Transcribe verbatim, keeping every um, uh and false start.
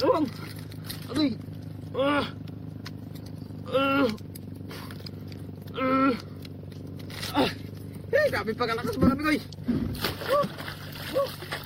Ewan. Agoy. Ah. Ah. Ah. Ah. Eh, grabe pagkalakas mga bigoy.